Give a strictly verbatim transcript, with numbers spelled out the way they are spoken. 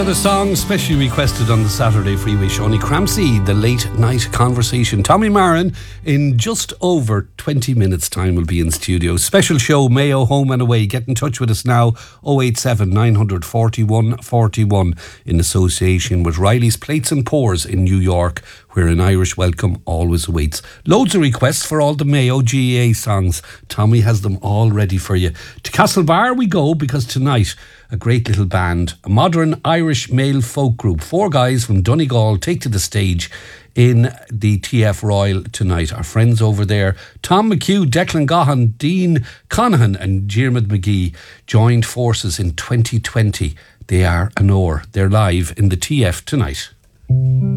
Another song specially requested on the Saturday Freeway. Shawnee Cramsey, The Late Night Conversation. Tommy Marin, in just over twenty minutes time, will be in studio. Special show, Mayo Home and Away. Get in touch with us now, oh eight seven, nine four one, four one, in association with Riley's Plates and Pours in New York, where an Irish welcome always awaits. Loads of requests for all the Mayo G A A songs. Tommy has them all ready for you. To Castlebar we go, because tonight, a great little band, a modern Irish male folk group. Four guys from Donegal take to the stage in the T F Royal tonight. Our friends over there, Tom McHugh, Declan Gahan, Dean Conahan and Diarmuid McGee, joined forces in twenty twenty. They are an oar. They're live in the T F tonight.